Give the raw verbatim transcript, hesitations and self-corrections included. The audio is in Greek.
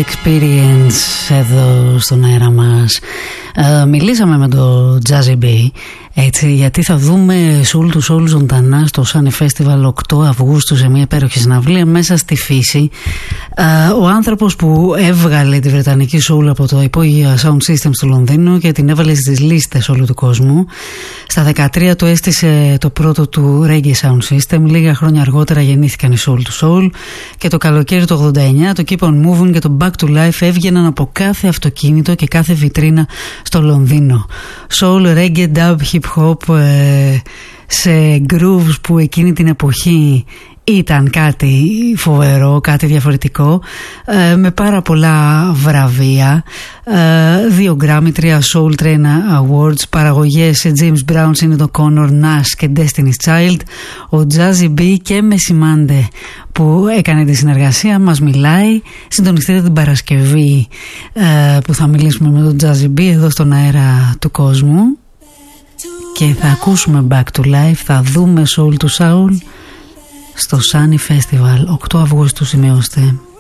Experience εδώ στον αέρα μας. Uh, μιλήσαμε με το Jazzy B, έτσι, γιατί θα δούμε soul to soul ζωντανά στο Sunny Festival οκτώ Αυγούστου σε μια υπέροχη συναυλία μέσα στη φύση. Uh, ο άνθρωπος που έβγαλε τη βρετανική soul από το υπόγεια Sound System στο Λονδίνο και την έβαλε στις λίστες όλου του κόσμου. Στα δεκατρία του έστησε το πρώτο του Reggae Sound System. Λίγα χρόνια αργότερα γεννήθηκαν οι Soul to Soul και το καλοκαίρι του ογδόντα εννιά το Keep on Moving και το Back to Life έβγαιναν από κάθε αυτοκίνητο και κάθε βιτρίνα στο Λονδίνο. Soul, Reggae, Dub, Hip Hop ε, σε grooves που εκείνη την εποχή ήταν κάτι φοβερό, κάτι διαφορετικό, ε, με πάρα πολλά βραβεία, ε, δύο Grammy, τρία Soul Train Awards, παραγωγές James Brown, Sinead O'Connor, Nas και Destiny's Child. Ο Jazzy B και Μεσημάντε που έκανε τη συνεργασία μας μιλάει. Συντονιστείτε την Παρασκευή ε, που θα μιλήσουμε με τον Jazzy B εδώ στον αέρα του κόσμου και θα ακούσουμε Back to Life, θα δούμε Soul to Soul στο Sunny Festival οκτώ Αυγούστου, σημειώστε.